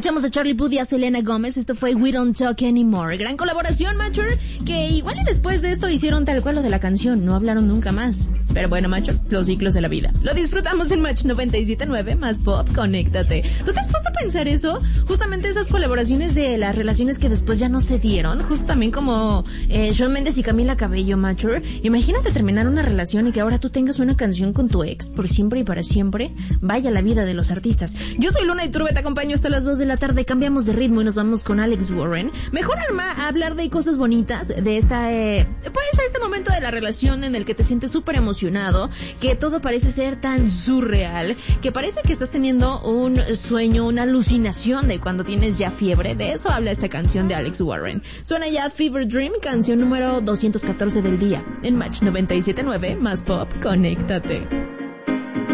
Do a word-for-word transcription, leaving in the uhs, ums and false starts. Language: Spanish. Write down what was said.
Escuchamos a Charlie Puth y a Selena Gómez. Esto fue We Don't Talk Anymore. Gran colaboración, macho, que igual y después de esto hicieron tal cual lo de la canción. No hablaron nunca más. Pero bueno, macho, los ciclos de la vida. Lo disfrutamos en Match noventa y siete punto nueve, más pop, conéctate. ¿Tú te has puesto a pensar eso? Justamente esas colaboraciones de las relaciones que después ya no se dieron. Justo también como eh, Shawn Mendes y Camila Cabello, macho. Imagínate terminar una relación y que ahora tú tengas una canción con tu ex por siempre y para siempre. Vaya la vida de los artistas. Yo soy Luna Iturbe, te acompaño hasta las dos de la tarde. Cambiamos de ritmo y nos vamos con Alex Warren. Mejor arma a hablar de cosas bonitas, de esta, eh, pues este momento de la relación en el que te sientes súper emocionado, que todo parece ser tan surreal, que parece que estás teniendo un sueño, una alucinación de cuando tienes ya fiebre. De eso habla esta canción de Alex Warren. Suena ya Fever Dream, canción número doscientos catorce del día, en Match noventa y siete punto nueve, más pop, conéctate.